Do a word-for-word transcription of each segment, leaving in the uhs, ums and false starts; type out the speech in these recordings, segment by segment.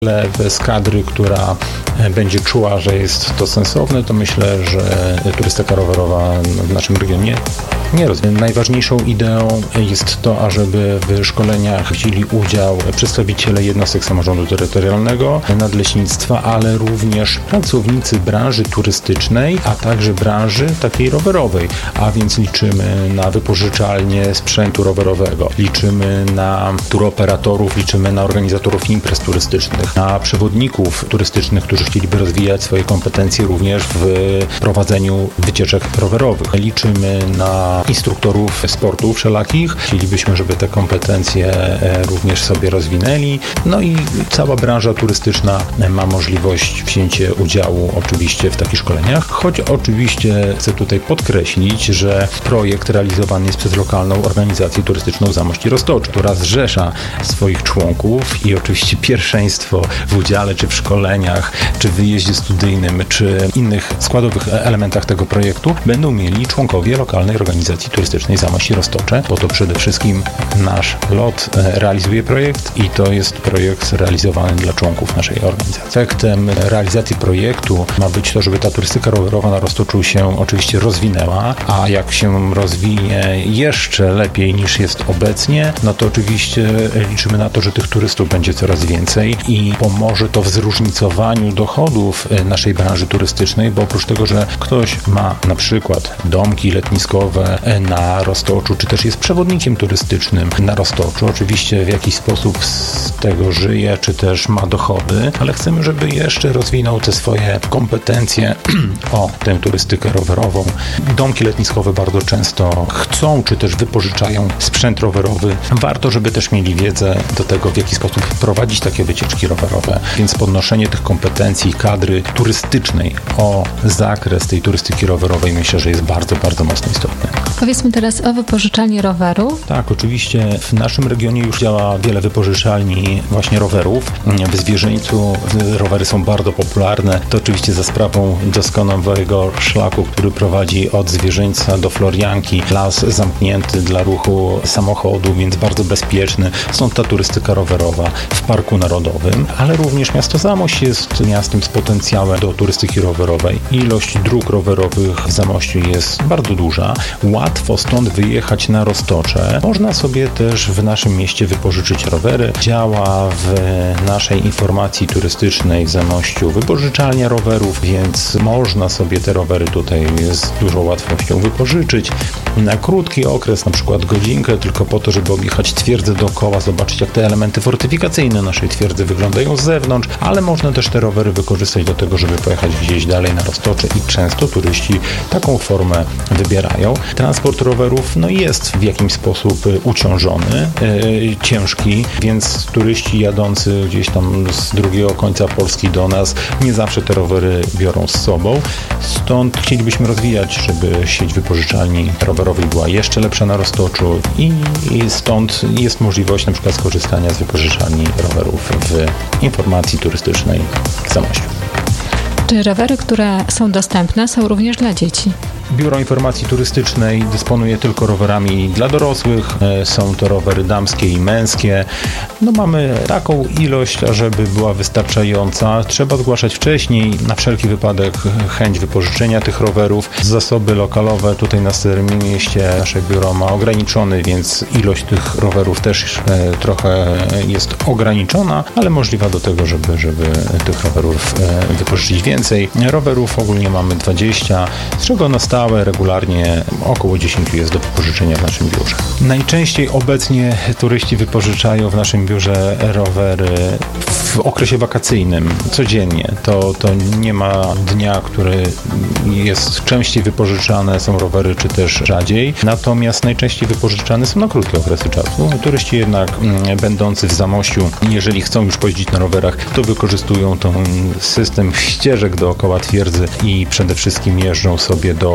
Ale bez kadry, która będzie czuła, że jest to sensowne, to myślę, że turystyka rowerowa w naszym regionie nie rozwija. Najważniejszą ideą jest to, ażeby w szkoleniach wzięli udział przedstawiciele jednostek samorządu terytorialnego, nadleśnictwa, ale również pracownicy branży turystycznej, a także branży takiej rowerowej. A więc liczymy na wypożyczalnie sprzętu rowerowego, liczymy na turoperatorów, liczymy na organizatorów imprez turystycznych, na przewodników turystycznych, którzy chcieliby rozwijać swoje kompetencje również w prowadzeniu wycieczek rowerowych. Liczymy na instruktorów sportu wszelakich. Chcielibyśmy, żeby te kompetencje również sobie rozwinęli. No i cała branża turystyczna ma możliwość wzięcia udziału oczywiście w takich szkoleniach, choć oczywiście chcę tutaj podkreślić, że projekt realizowany jest przez lokalną organizację turystyczną Zamość i Roztocze, która zrzesza swoich członków i oczywiście pierwszeństwo w udziale, czy w szkoleniach, czy w wyjeździe studyjnym, czy innych składowych elementach tego projektu będą mieli członkowie lokalnej organizacji turystycznej Zamość i Roztocze, bo to przede wszystkim nasz lot realizuje projekt i to jest projekt realizowany dla członków naszej organizacji. Efektem realizacji projektu ma być to, żeby ta turystyka rowerowa na Roztoczu się oczywiście rozwinęła, a jak się rozwinie jeszcze lepiej niż jest obecnie, no to oczywiście liczymy na to, że tych turystów będzie coraz więcej i pomoże to w zróżnicowaniu dochodów naszej branży turystycznej, bo oprócz tego, że ktoś ma na przykład domki letniskowe na Roztoczu, czy też jest przewodnikiem turystycznym na Roztoczu, oczywiście w jakiś sposób z tego żyje, czy też ma dochody, ale chcemy, żeby jeszcze rozwinął te swoje kompetencje o tę turystykę rowerową. Domki letniskowe bardzo często chcą, czy też wypożyczają sprzęt rowerowy. Warto, żeby też mieli wiedzę do tego, w jaki sposób prowadzić takie wycieczki rowerowe, więc podnoszenie tych kompetencji kadry turystycznej o zakres tej turystyki rowerowej myślę, że jest bardzo, bardzo mocno istotne. Powiedzmy teraz o wypożyczalni rowerów. Tak, oczywiście w naszym regionie już działa wiele wypożyczalni właśnie rowerów. W Zwierzyńcu rowery są bardzo popularne. To oczywiście za sprawą doskonałego szlaku, który prowadzi od Zwierzyńca do Florianki. Las zamknięty dla ruchu samochodu, więc bardzo bezpieczny. Stąd ta turystyka rowerowa w Parku Narodowym, ale również miasto Zamość jest miastem z potencjałem do turystyki rowerowej. Ilość dróg rowerowych w Zamościu jest bardzo duża. Łatwo stąd wyjechać na Roztocze. Można sobie też w naszym mieście wypożyczyć rowery. Działa w naszej informacji turystycznej w Zamościu wypożyczalnia rowerów, więc można sobie te rowery tutaj z dużą łatwością wypożyczyć na krótki okres, na przykład godzinkę, tylko po to, żeby objechać twierdzę dookoła, zobaczyć, jak te elementy fortyfikacyjne naszej twierdzy wyglądają z zewnątrz, ale można też te rowery wykorzystać do tego, żeby pojechać gdzieś dalej na Roztocze i często turyści taką formę wybierają. Transport rowerów no jest w jakiś sposób uciążony, yy, ciężki, więc turyści jadący gdzieś tam z drugiego końca Polski do nas nie zawsze te rowery biorą z sobą. Stąd chcielibyśmy rozwijać, żeby sieć wypożyczalni rowerowej była jeszcze lepsza na Roztoczu i, i stąd jest możliwość na przykład skorzystania z wypożyczalni rowerów w informacji turystycznej w Zamościu. Czy rowery, które są dostępne, są również dla dzieci? Biuro Informacji Turystycznej dysponuje tylko rowerami dla dorosłych. Są to rowery damskie i męskie. No mamy taką ilość, ażeby była wystarczająca. Trzeba zgłaszać wcześniej, na wszelki wypadek chęć wypożyczenia tych rowerów. Zasoby lokalowe tutaj na Starym Mieście nasze biuro ma ograniczony, więc ilość tych rowerów też trochę jest ograniczona, ale możliwa do tego, żeby, żeby tych rowerów wypożyczyć więcej. Rowerów ogólnie mamy dwadzieścia, z czego na stałe regularnie około dziesięć jest do wypożyczenia w naszym biurze. Najczęściej obecnie turyści wypożyczają w naszym biurze rowery w okresie wakacyjnym, codziennie. To, to nie ma dnia, który jest częściej wypożyczane, są rowery, czy też rzadziej. Natomiast najczęściej wypożyczane są na krótkie okresy czasu. Turyści jednak m, będący w Zamościu, jeżeli chcą już pojeździć na rowerach, to wykorzystują ten system ścieżek dookoła twierdzy i przede wszystkim jeżdżą sobie do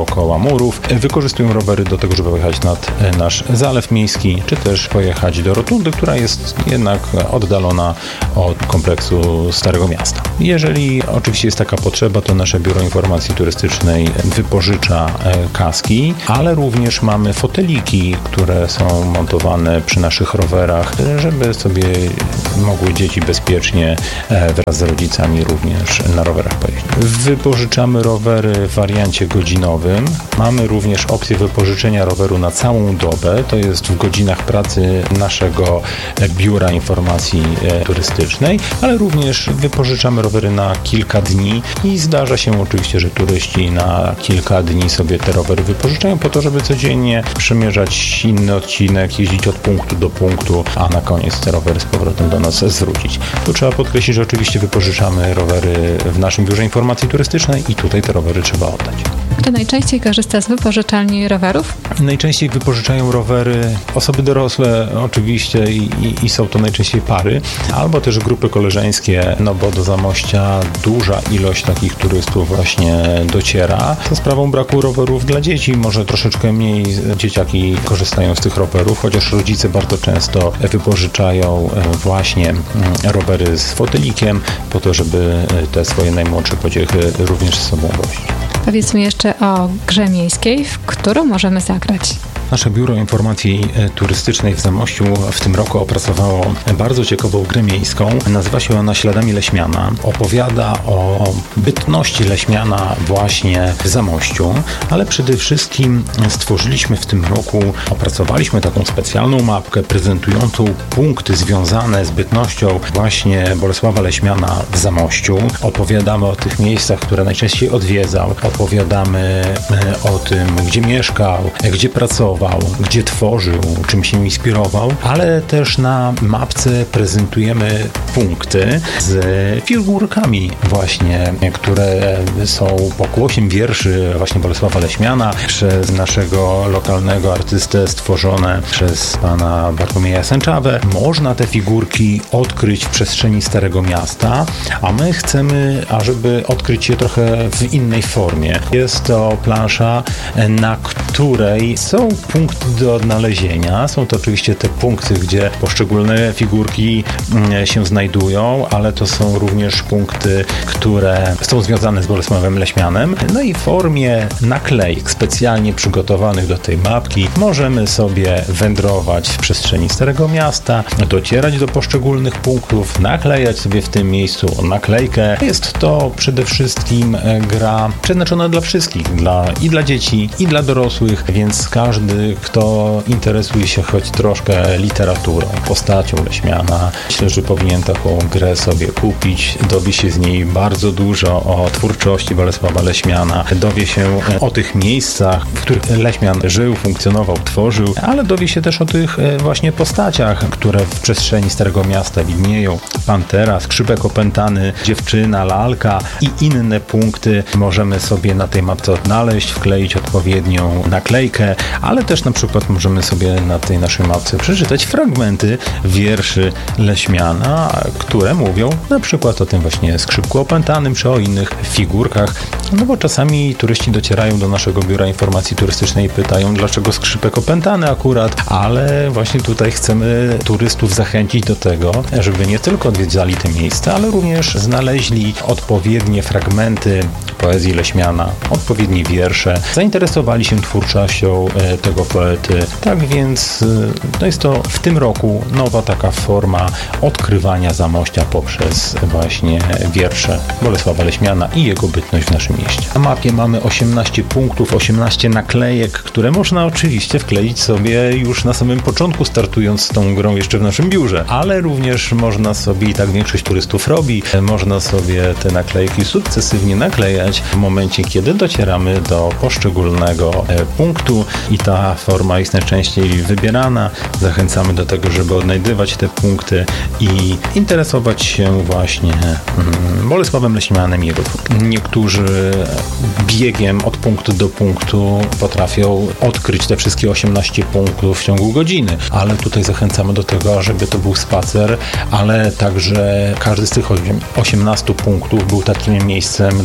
dookoła murów. Wykorzystują rowery do tego, żeby pojechać nad nasz zalew miejski, czy też pojechać do rotundy, która jest jednak oddalona od kompleksu Starego Miasta. Jeżeli oczywiście jest taka potrzeba, to nasze Biuro Informacji Turystycznej wypożycza kaski, ale również mamy foteliki, które są montowane przy naszych rowerach, żeby sobie mogły dzieci bezpiecznie wraz z rodzicami również na rowerach pojeździć. Wypożyczamy rowery w wariancie godzinowym. Mamy również opcję wypożyczenia roweru na całą dobę. To jest w godzinach pracy naszego Biura Informacji Turystycznej, ale również wypożyczamy rowery na kilka dni i zdarza się oczywiście, że turyści na kilka dni sobie te rowery wypożyczają po to, żeby codziennie przemierzać inny odcinek, jeździć od punktu do punktu, a na koniec te rowery z powrotem do nas zwrócić. Tu trzeba podkreślić, że oczywiście wypożyczamy rowery w naszym Biurze Informacji Turystycznej i tutaj te rowery trzeba oddać. Kto najczęściej korzysta z wypożyczalni rowerów? Najczęściej wypożyczają rowery osoby dorosłe oczywiście i, i, i są to najczęściej pary, albo też grupy koleżeńskie, no bo do Zamościa duża ilość takich turystów właśnie dociera. Za sprawą braku rowerów dla dzieci, może troszeczkę mniej dzieciaki korzystają z tych rowerów, chociaż rodzice bardzo często wypożyczają właśnie rowery z fotelikiem po to, żeby te swoje najmłodsze pociechy również z sobą wozić. Powiedz mi jeszcze o grze miejskiej, w którą możemy zagrać. Nasze Biuro Informacji Turystycznej w Zamościu w tym roku opracowało bardzo ciekawą grę miejską. Nazywa się ona Śladami Leśmiana. Opowiada o bytności Leśmiana właśnie w Zamościu, ale przede wszystkim stworzyliśmy w tym roku, opracowaliśmy taką specjalną mapkę prezentującą punkty związane z bytnością właśnie Bolesława Leśmiana w Zamościu. Opowiadamy o tych miejscach, które najczęściej odwiedzał. Opowiadamy o tym, gdzie mieszkał, gdzie pracował, gdzie tworzył, czym się inspirował, ale też na mapce prezentujemy punkty z figurkami właśnie, które są pokłosiem wierszy właśnie Bolesława Leśmiana przez naszego lokalnego artystę stworzone przez pana Bartłomieja Sęczawę. Można te figurki odkryć w przestrzeni Starego Miasta, a my chcemy, ażeby odkryć je trochę w innej formie. Jest to plansza, na której są punkty do odnalezienia. Są to oczywiście te punkty, gdzie poszczególne figurki się znajdują, ale to są również punkty, które są związane z Bolesławem Leśmianem. No i w formie naklejek specjalnie przygotowanych do tej mapki możemy sobie wędrować w przestrzeni Starego Miasta, docierać do poszczególnych punktów, naklejać sobie w tym miejscu naklejkę. Jest to przede wszystkim gra przeznaczona dla wszystkich, dla, i dla dzieci, i dla dorosłych, więc każdy, kto interesuje się choć troszkę literaturą, postacią Leśmiana, myślę, że powinien taką grę sobie kupić. Dowie się z niej bardzo dużo o twórczości Bolesława Leśmiana, dowie się o tych miejscach, w których Leśmian żył, funkcjonował, tworzył, ale dowie się też o tych właśnie postaciach, które w przestrzeni Starego Miasta widnieją. Pantera, skrzypek opętany, dziewczyna, lalka i inne punkty możemy sobie na tej mapce odnaleźć, wkleić odpowiednią naklejkę, ale też na przykład możemy sobie na tej naszej mapce przeczytać fragmenty wierszy Leśmiana, które mówią na przykład o tym właśnie skrzypku opętanym, czy o innych figurkach, no bo czasami turyści docierają do naszego Biura Informacji Turystycznej i pytają, dlaczego skrzypek opętany akurat, ale właśnie tutaj chcemy turystów zachęcić do tego, żeby nie tylko odwiedzali te miejsca, ale również znaleźli odpowiednie fragmenty poezji Leśmiana, odpowiednie wiersze, zainteresowali się twórczością tego poety. Tak więc no jest to w tym roku nowa taka forma odkrywania Zamościa poprzez właśnie wiersze Bolesława Leśmiana i jego bytność w naszym mieście. Na mapie mamy osiemnaście punktów, osiemnaście naklejek, które można oczywiście wkleić sobie już na samym początku, startując z tą grą jeszcze w naszym biurze, ale również można sobie, i tak większość turystów robi, można sobie te naklejki sukcesywnie naklejać w momencie, kiedy docieramy do poszczególnego punktu i ta forma jest najczęściej wybierana. Zachęcamy do tego, żeby odnajdywać te punkty i interesować się właśnie Bolesławem Leśmianem i jego twórczością. Niektórzy biegiem od punktu do punktu potrafią odkryć te wszystkie osiemnaście punktów w ciągu godziny, ale tutaj zachęcamy do tego, żeby to był spacer, ale także każdy z tych osiemnastu punktów był takim miejscem do chwilowego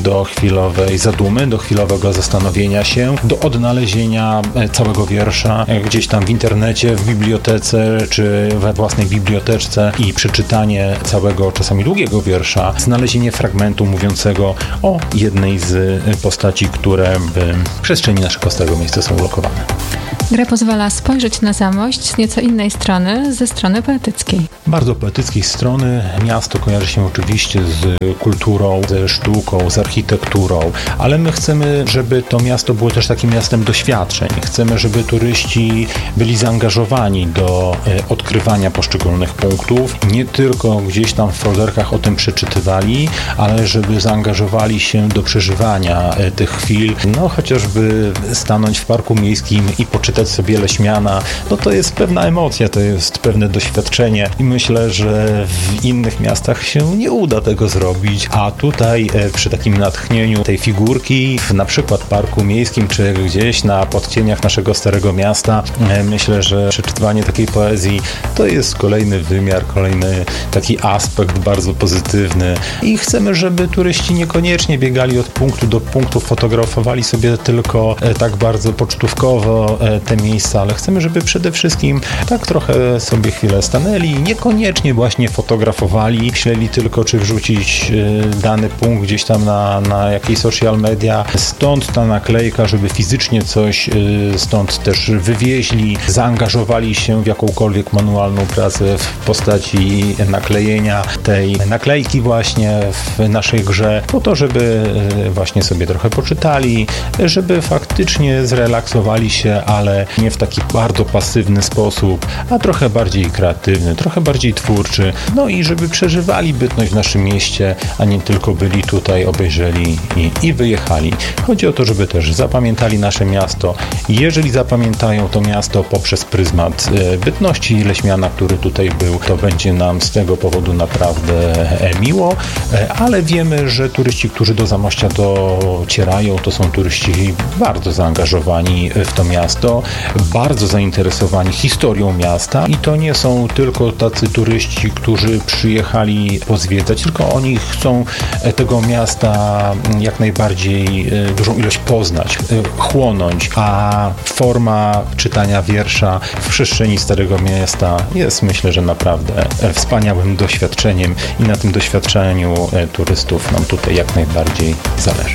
chwilowej zadumy, do chwilowego zastanowienia się, do odnalezienia całego wiersza gdzieś tam w internecie, w bibliotece czy we własnej biblioteczce i przeczytanie całego, czasami długiego wiersza, znalezienie fragmentu mówiącego o jednej z postaci, które w przestrzeni naszego starego miejsca są ulokowane. Gra pozwala spojrzeć na Zamość z nieco innej strony, ze strony poetyckiej. Bardzo poetyckiej strony. Miasto kojarzy się oczywiście z kulturą, ze sztuką, z architekturą, ale my chcemy, żeby to miasto było też takim miastem doświadczeń. Chcemy, żeby turyści byli zaangażowani do odkrywania poszczególnych punktów, nie tylko gdzieś tam w folderkach o tym przeczytywali, ale żeby zaangażowali się do przeżywania tych chwil, no chociażby stanąć w parku miejskim i poczytać sobie Leśmiana, no to jest pewna emocja, to jest pewne doświadczenie i myślę, że w innych miastach się nie uda tego zrobić, a tutaj przy takim natchnieniu tej figurki w na przykład parku miejskim, czy gdzieś na podcieniach naszego starego miasta, myślę, że przeczytywanie takiej poezji to jest kolejny wymiar, kolejny taki aspekt bardzo pozytywny i chcemy, żeby turyści niekoniecznie biegali od punktu do punktu, fotografowali sobie tylko tak bardzo pocztówkowo te miejsca, ale chcemy, żeby przede wszystkim tak trochę sobie chwilę stanęli, niekoniecznie właśnie fotografowali, myśleli tylko, czy wrzucić dany punkt gdzieś tam na, na jakieś social media. Stąd ta naklejka, żeby fizycznie coś stąd też wywieźli, zaangażowali się w jakąkolwiek manualną pracę w postaci naklejenia tej naklejki właśnie w naszej grze, po to, żeby właśnie sobie trochę poczytali, żeby faktycznie zrelaksowali się, ale nie w taki bardzo pasywny sposób, a trochę bardziej kreatywny, trochę bardziej twórczy, no i żeby przeżywali bytność w naszym mieście, a nie tylko byli tutaj, obejrzeli i, i wyjechali. Chodzi o to, żeby też zapamiętali nasze miasto. Jeżeli zapamiętają to miasto poprzez pryzmat bytności Leśmiana, który tutaj był, to będzie nam z tego powodu naprawdę miło, ale wiemy, że turyści, którzy do Zamościa docierają, to są turyści bardzo zaangażowani w to miasto, bardzo zainteresowani historią miasta i to nie są tylko tacy turyści, którzy przyjechali pozwiedzać, tylko oni chcą tego miasta jak najbardziej dużą ilość poznać, chłonąć, a forma czytania wiersza w przestrzeni Starego Miasta jest, myślę, że naprawdę wspaniałym doświadczeniem i na tym doświadczeniu turystów nam tutaj jak najbardziej zależy.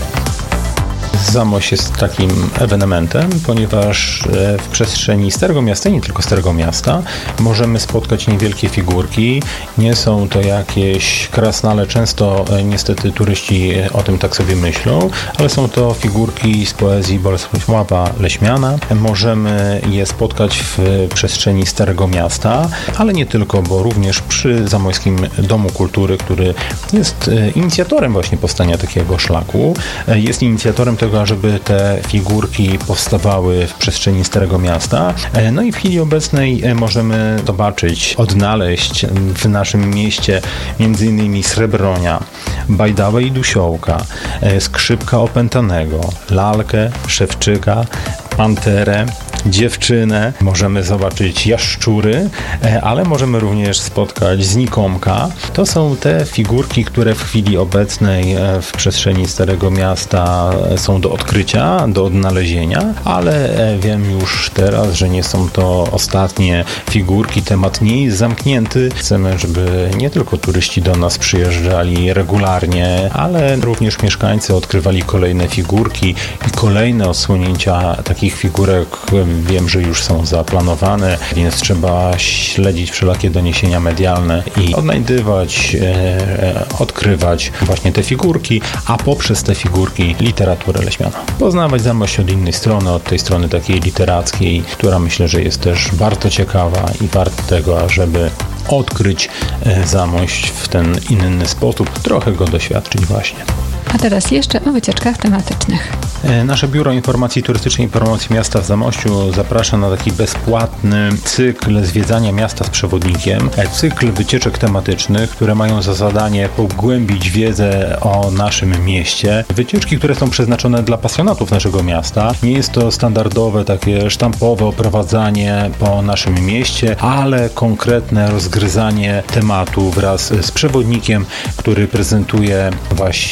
Zamość jest takim ewenementem, ponieważ w przestrzeni Starego Miasta, nie tylko Starego Miasta, możemy spotkać niewielkie figurki. Nie są to jakieś krasnale, często niestety turyści o tym tak sobie myślą, ale są to figurki z poezji Bolesława Leśmiana. Możemy je spotkać w przestrzeni Starego Miasta, ale nie tylko, bo również przy Zamojskim Domu Kultury, który jest inicjatorem właśnie powstania takiego szlaku, jest inicjatorem tego, żeby te figurki powstawały w przestrzeni Starego Miasta. No i w chwili obecnej możemy zobaczyć, odnaleźć w naszym mieście między innymi Srebronia, Bajdałę i Dusiołka, Skrzypka Opętanego, Lalkę, Szewczyka, Panterę, Dziewczynę, możemy zobaczyć Jaszczury, ale możemy również spotkać Znikomka. To są te figurki, które w chwili obecnej w przestrzeni Starego Miasta są do odkrycia, do odnalezienia, ale wiem już teraz, że nie są to ostatnie figurki. Temat nie jest zamknięty. Chcemy, żeby nie tylko turyści do nas przyjeżdżali regularnie, ale również mieszkańcy odkrywali kolejne figurki i kolejne odsłonięcia takich figurek. Wiem, że już są zaplanowane, więc trzeba śledzić wszelakie doniesienia medialne i odnajdywać, e, odkrywać właśnie te figurki, a poprzez te figurki literaturę Leśmiana. Poznawać Zamość od innej strony, od tej strony takiej literackiej, która myślę, że jest też bardzo ciekawa i warta tego, ażeby odkryć Zamość w ten inny sposób, trochę go doświadczyć właśnie. A teraz jeszcze o wycieczkach tematycznych. Nasze Biuro Informacji Turystycznej i Promocji Miasta w Zamościu zaprasza na taki bezpłatny cykl zwiedzania miasta z przewodnikiem. Cykl wycieczek tematycznych, które mają za zadanie pogłębić wiedzę o naszym mieście. Wycieczki, które są przeznaczone dla pasjonatów naszego miasta. Nie jest to standardowe, takie sztampowe oprowadzanie po naszym mieście, ale konkretne rozgryzanie tematu wraz z przewodnikiem, który prezentuje właśnie w przestrzeni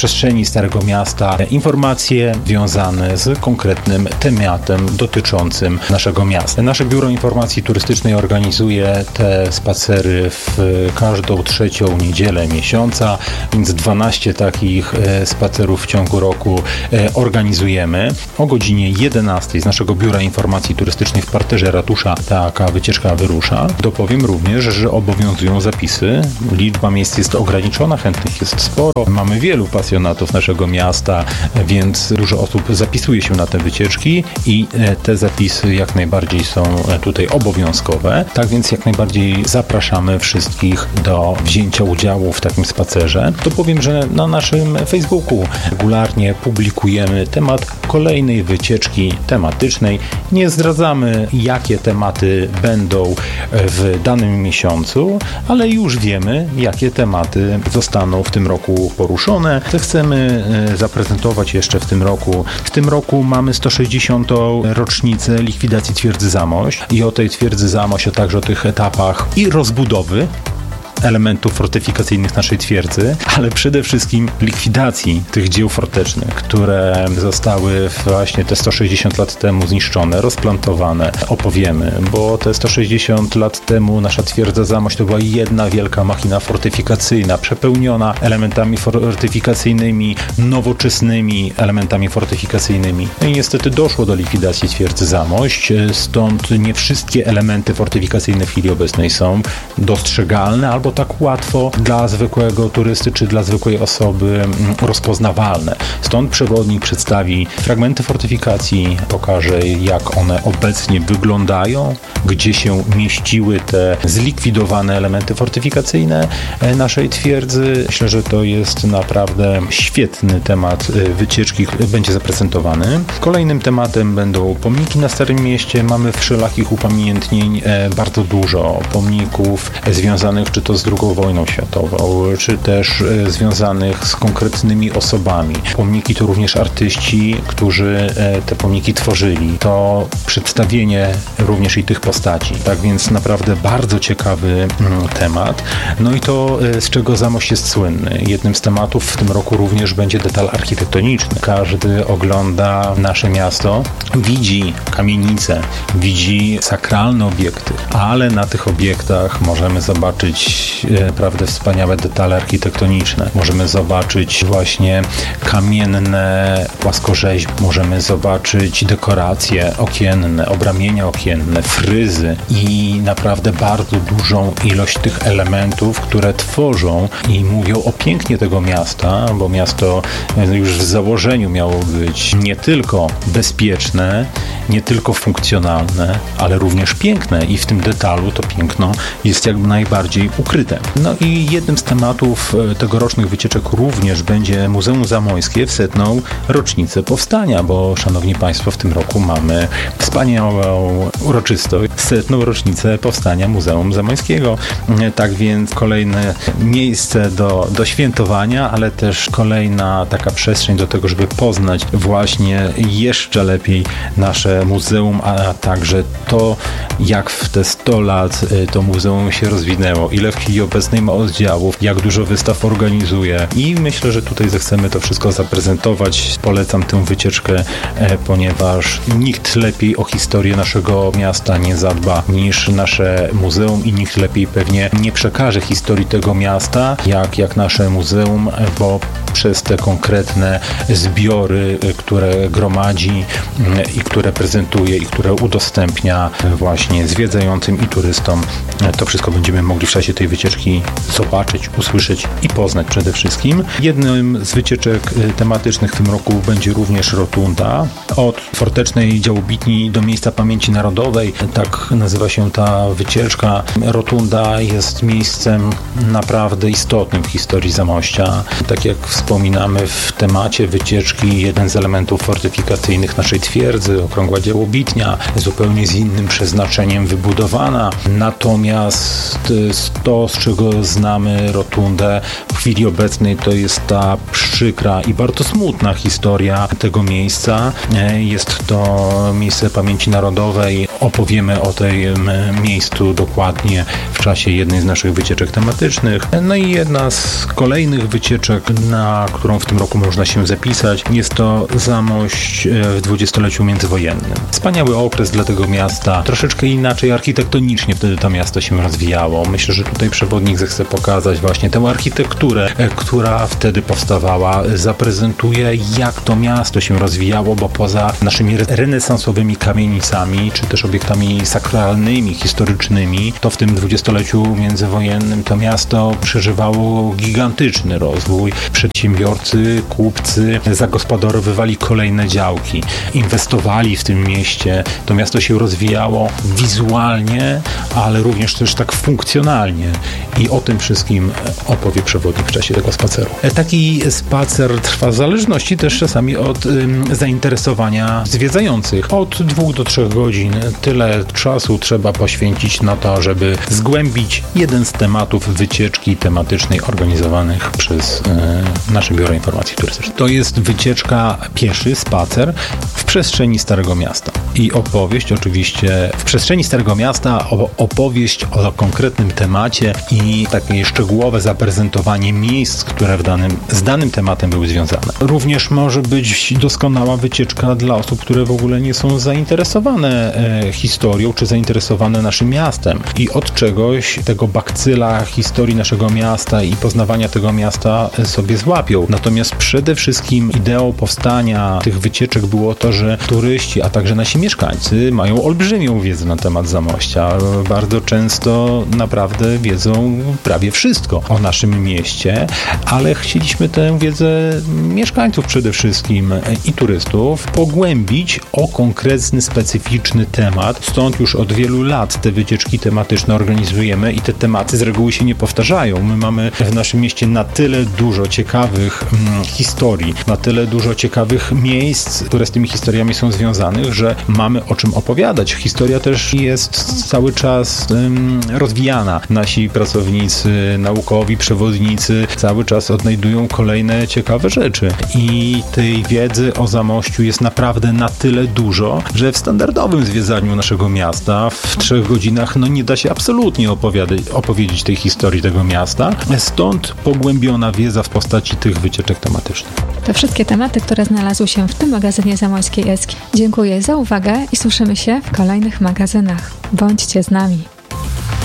przestrzeni Starego Miasta informacje związane z konkretnym tematem dotyczącym naszego miasta. Nasze Biuro Informacji Turystycznej organizuje te spacery w każdą trzecią niedzielę miesiąca, więc dwanaście takich spacerów w ciągu roku organizujemy. O godzinie jedenastej z naszego Biura Informacji Turystycznej w parterze ratusza taka wycieczka wyrusza. Dopowiem również, że obowiązują zapisy. Liczba miejsc jest ograniczona, chętnych jest sporo. Mamy wielu pasjonatów naszego miasta, więc dużo osób zapisuje się na te wycieczki i te zapisy jak najbardziej są tutaj obowiązkowe. Tak więc jak najbardziej zapraszamy wszystkich do wzięcia udziału w takim spacerze. To powiem, że na naszym Facebooku regularnie publikujemy temat kolejnej wycieczki tematycznej. Nie zdradzamy, jakie tematy będą w danym miesiącu, ale już wiemy, jakie tematy zostaną w tym roku poruszone. Chcemy zaprezentować jeszcze w tym roku. W tym roku mamy sto sześćdziesiątą rocznicę likwidacji twierdzy Zamość i o tej twierdzy Zamość, a także o tych etapach i rozbudowy elementów fortyfikacyjnych naszej twierdzy, ale przede wszystkim likwidacji tych dzieł fortecznych, które zostały właśnie te sto sześćdziesiąt lat temu zniszczone, rozplantowane, opowiemy, bo te sto sześćdziesiąt lat temu nasza twierdza Zamość to była jedna wielka machina fortyfikacyjna, przepełniona elementami fortyfikacyjnymi, nowoczesnymi elementami fortyfikacyjnymi. No i niestety doszło do likwidacji twierdzy Zamość, stąd nie wszystkie elementy fortyfikacyjne w chwili obecnej są dostrzegalne albo tak łatwo dla zwykłego turysty czy dla zwykłej osoby rozpoznawalne. Stąd przewodnik przedstawi fragmenty fortyfikacji, pokaże, jak one obecnie wyglądają, gdzie się mieściły te zlikwidowane elementy fortyfikacyjne naszej twierdzy. Myślę, że to jest naprawdę świetny temat wycieczki, będzie zaprezentowany. Kolejnym tematem będą pomniki na Starym Mieście. Mamy wszelakich upamiętnień bardzo dużo. Pomników związanych czy to z drugą wojną światową, czy też e, związanych z konkretnymi osobami. Pomniki to również artyści, którzy e, te pomniki tworzyli. To przedstawienie również i tych postaci. Tak więc naprawdę bardzo ciekawy mm, temat. No i to, e, z czego Zamość jest słynny. Jednym z tematów w tym roku również będzie detal architektoniczny. Każdy ogląda nasze miasto, widzi kamienice, widzi sakralne obiekty, ale na tych obiektach możemy zobaczyć prawdę wspaniałe detale architektoniczne. Możemy zobaczyć właśnie kamienne płaskorzeźby, możemy zobaczyć dekoracje okienne, obramienia okienne, fryzy i naprawdę bardzo dużą ilość tych elementów, które tworzą i mówią o pięknie tego miasta, bo miasto już w założeniu miało być nie tylko bezpieczne, nie tylko funkcjonalne, ale również piękne i w tym detalu to piękno jest jak najbardziej ukryte. No i jednym z tematów tegorocznych wycieczek również będzie Muzeum Zamojskie w setną rocznicę powstania, bo szanowni Państwo, w tym roku mamy wspaniałą uroczystość, setną rocznicę powstania Muzeum Zamojskiego. Tak więc kolejne miejsce do, do świętowania, ale też kolejna taka przestrzeń do tego, żeby poznać właśnie jeszcze lepiej nasze muzeum, a także to, jak w te sto lat to muzeum się rozwinęło, ile w chwili obecnej ma oddziałów, jak dużo wystaw organizuje i myślę, że tutaj zechcemy to wszystko zaprezentować. Polecam tę wycieczkę, ponieważ nikt lepiej o historię naszego miasta nie zadba niż nasze muzeum i nikt lepiej pewnie nie przekaże historii tego miasta, jak, jak nasze muzeum, bo przez te konkretne zbiory, które gromadzi i które prezentuje i które udostępnia właśnie zwiedzającym i turystom, to wszystko będziemy mogli w czasie tej wycieczki zobaczyć, usłyszeć i poznać przede wszystkim. Jednym z wycieczek tematycznych w tym roku będzie również rotunda. Od Fortecznej Działobitni do Miejsca Pamięci Narodowej, tak nazywa się ta wycieczka. Rotunda jest miejscem naprawdę istotnym w historii Zamościa. Tak jak wspominamy w temacie wycieczki, jeden z elementów fortyfikacyjnych naszej twierdzy, okrągła Działobitnia, zupełnie z innym przeznaczeniem wybudowana. Natomiast to, z czego znamy rotundę w chwili obecnej, to jest ta przykra i bardzo smutna historia tego miejsca. Jest to miejsce pamięci narodowej. Opowiemy o tym miejscu dokładnie w czasie jednej z naszych wycieczek tematycznych. No i jedna z kolejnych wycieczek na na którą w tym roku można się zapisać. Jest to Zamość w dwudziestoleciu międzywojennym. Wspaniały okres dla tego miasta. Troszeczkę inaczej architektonicznie wtedy to miasto się rozwijało. Myślę, że tutaj przewodnik zechce pokazać właśnie tę architekturę, która wtedy powstawała. Zaprezentuje, jak to miasto się rozwijało, bo poza naszymi renesansowymi kamienicami, czy też obiektami sakralnymi, historycznymi, to w tym dwudziestoleciu międzywojennym to miasto przeżywało gigantyczny rozwój. Przedsiębiorcy, kupcy zagospodarowywali kolejne działki, inwestowali w tym mieście. To miasto się rozwijało wizualnie, ale również też tak funkcjonalnie. I o tym wszystkim opowie przewodnik w czasie tego spaceru. Taki spacer trwa w zależności też czasami od ym, zainteresowania zwiedzających. Od dwóch do trzech godzin. Tyle czasu trzeba poświęcić na to, żeby zgłębić jeden z tematów wycieczki tematycznej organizowanych przez y, nasze Biuro Informacji Turystycznej. To jest wycieczka pieszy, spacer w przestrzeni Starego Miasta. I opowieść oczywiście w przestrzeni Starego Miasta, opowieść o konkretnym temacie i takie szczegółowe zaprezentowanie miejsc, które w danym, z danym tematem były związane. Również może być doskonała wycieczka dla osób, które w ogóle nie są zainteresowane e, historią, czy zainteresowane naszym miastem. I od czegoś tego bakcyla historii naszego miasta i poznawania tego miasta sobie złapią. Natomiast przede wszystkim ideą powstania tych wycieczek było to, że turyści, a także nasi mieszkańcy mają olbrzymią wiedzę na temat Zamościa. Bardzo często naprawdę wiedzą prawie wszystko o naszym mieście, ale chcieliśmy tę wiedzę mieszkańców przede wszystkim i turystów pogłębić o konkretny, specyficzny temat. Stąd już od wielu lat te wycieczki tematyczne organizujemy i te tematy z reguły się nie powtarzają. My mamy w naszym mieście na tyle dużo ciekawych hmm, historii, na tyle dużo ciekawych miejsc, które z tymi historiami są związane, że mamy o czym opowiadać. Historia też jest cały czas um, rozwijana. Nasi pracownicy naukowi, przewodnicy cały czas odnajdują kolejne ciekawe rzeczy. I tej wiedzy o Zamościu jest naprawdę na tyle dużo, że w standardowym zwiedzaniu naszego miasta w trzech godzinach no nie da się absolutnie opowiadać, opowiedzieć tej historii tego miasta. Stąd pogłębiona wiedza w postaci tych wycieczek tematycznych. To wszystkie tematy, które znalazły się w tym magazynie Zamojskiej Eski. Dziękuję za uwagę i słyszymy się w kolejnych magazynach. Bądźcie z nami.